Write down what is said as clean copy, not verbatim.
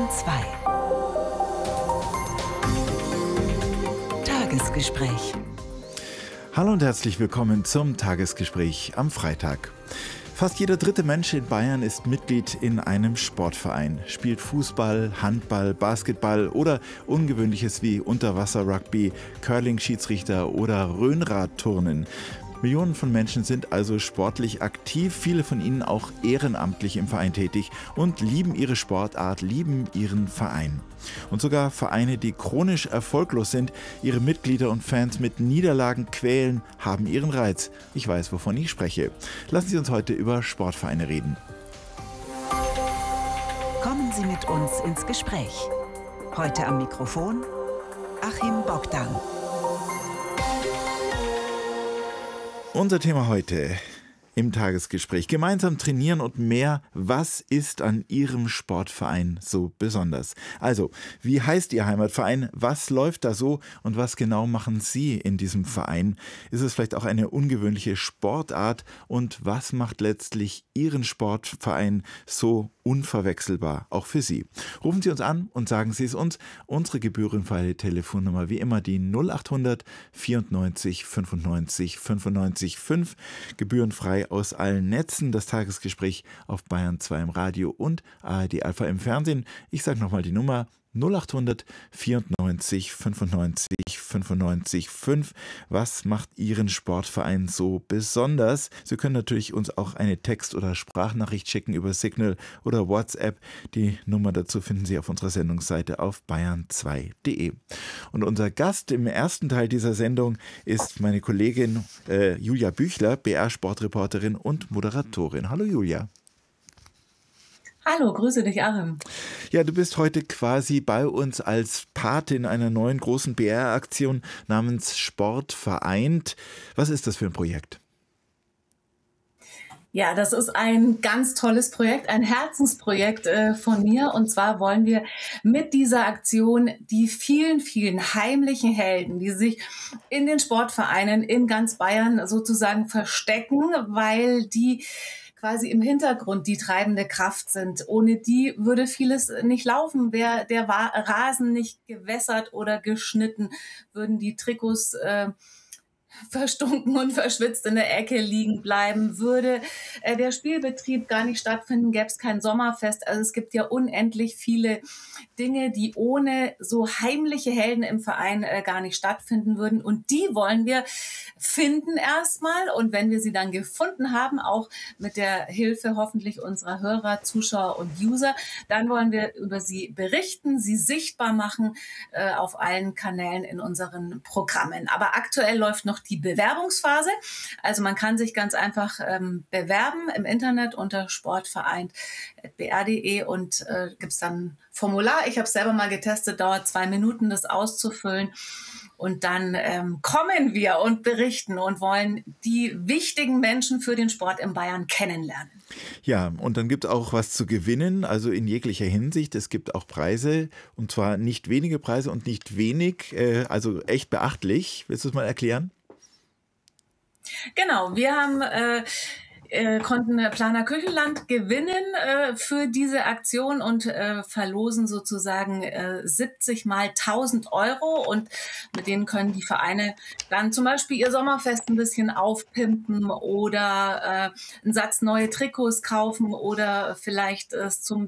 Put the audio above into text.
2. Tagesgespräch. Hallo und herzlich willkommen zum Tagesgespräch am Freitag. Fast jeder dritte Mensch in Bayern ist Mitglied in einem Sportverein, spielt Fußball, Handball, Basketball oder Ungewöhnliches wie Unterwasser-Rugby, Curling-Schiedsrichter oder Rhönradturnen. Millionen von Menschen sind also sportlich aktiv, viele von ihnen auch ehrenamtlich im Verein tätig und lieben ihre Sportart, lieben ihren Verein. Und sogar Vereine, die chronisch erfolglos sind, ihre Mitglieder und Fans mit Niederlagen quälen, haben ihren Reiz. Ich weiß, wovon ich spreche. Lassen Sie uns heute über Sportvereine reden. Kommen Sie mit uns ins Gespräch. Heute am Mikrofon Achim Bogdan. Unser Thema heute im Tagesgespräch: Gemeinsam trainieren und mehr. Was ist an Ihrem Sportverein so besonders? Also, wie heißt Ihr Heimatverein? Was läuft da so? Und was genau machen Sie in diesem Verein? Ist es vielleicht auch eine ungewöhnliche Sportart? Und was macht letztlich Ihren Sportverein so unverwechselbar, auch für Sie? Rufen Sie uns an und sagen Sie es uns. Unsere gebührenfreie Telefonnummer wie immer die 0800 94 95 95 5, gebührenfrei aus allen Netzen. Das Tagesgespräch auf Bayern 2 im Radio und ARD Alpha im Fernsehen. Ich sage nochmal die Nummer 0800 94 95 95 5. Was macht Ihren Sportverein so besonders? Sie können natürlich uns auch eine Text- oder Sprachnachricht schicken über Signal oder WhatsApp. Die Nummer dazu finden Sie auf unserer Sendungsseite auf bayern2.de. Und unser Gast im ersten Teil dieser Sendung ist meine Kollegin Julia Büchler, BR-Sportreporterin und Moderatorin. Hallo Julia. Hallo, grüße dich, Achim. Ja, du bist heute quasi bei uns als Patin einer neuen großen BR-Aktion namens Sport vereint. Was ist das für ein Projekt? Ja, das ist ein ganz tolles Projekt, ein Herzensprojekt von mir. Und zwar wollen wir mit dieser Aktion die vielen, vielen heimlichen Helden, die sich in den Sportvereinen in ganz Bayern sozusagen verstecken, weil die quasi im Hintergrund die treibende Kraft sind. Ohne die würde vieles nicht laufen. Wäre der Rasen nicht gewässert oder geschnitten, würden die Trikots verstunken und verschwitzt in der Ecke liegen bleiben, würde der Spielbetrieb gar nicht stattfinden, gäbe es kein Sommerfest. Also es gibt ja unendlich viele Dinge, die ohne so heimliche Helden im Verein gar nicht stattfinden würden. Und die wollen wir finden erstmal. Und wenn wir sie dann gefunden haben, auch mit der Hilfe hoffentlich unserer Hörer, Zuschauer und User, dann wollen wir über sie berichten, sie sichtbar machen auf allen Kanälen in unseren Programmen. Aber aktuell läuft noch die Bewerbungsphase. Also man kann sich ganz einfach bewerben im Internet unter sportvereint.br.de und gibt es dann ein Formular. Ich habe es selber mal getestet, dauert 2 Minuten, das auszufüllen. Und dann kommen wir und berichten und wollen die wichtigen Menschen für den Sport in Bayern kennenlernen. Ja, und dann gibt es auch was zu gewinnen, also in jeglicher Hinsicht. Es gibt auch Preise, und zwar nicht wenige Preise und nicht wenig, also echt beachtlich. Willst du es mal erklären? Genau, wir haben konnten Planer Küchenland gewinnen für diese Aktion und verlosen sozusagen 70 mal 1.000 Euro, und mit denen können die Vereine dann zum Beispiel ihr Sommerfest ein bisschen aufpimpen oder einen Satz neue Trikots kaufen oder vielleicht zum